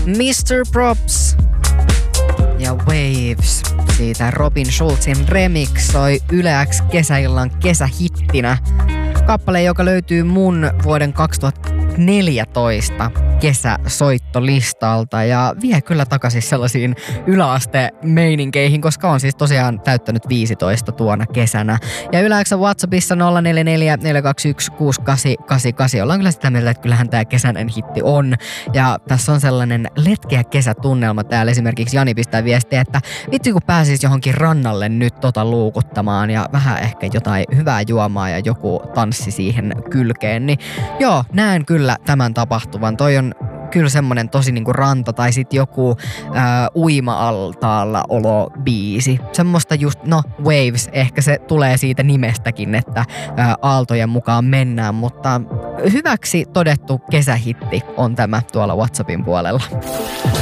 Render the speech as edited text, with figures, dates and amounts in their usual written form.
Mr. Props ja Waves. Siitä Robin Schulzin remixoi Yle X kesäillan kesähittinä. Kappale, joka löytyy mun vuoden 2014 kesäsoittolistalta ja vie kyllä takaisin sellaisiin yläaste-meininkeihin, koska on siis tosiaan täyttänyt 15 tuona kesänä. Ja Yle X:n WhatsAppissa 044 421 6888 ollaan kyllä sitä mieltä, että kyllähän tää kesäinen hitti on. Ja tässä on sellainen letkeä kesätunnelma täällä. Esimerkiksi Jani pistää viestiä, että vitsi kun pääsis johonkin rannalle nyt luukuttamaan ja vähän ehkä jotain hyvää juomaa ja joku tanssi siihen kylkeen, niin joo, näen kyllä tämän tapahtuvan. Toi on kyllä semmonen tosi niinku ranta tai sit joku uima-altaalla olo-biisi. Semmoista just, Waves, ehkä se tulee siitä nimestäkin, että aaltojen mukaan mennään, mutta hyväksi todettu kesähitti on tämä tuolla WhatsAppin puolella.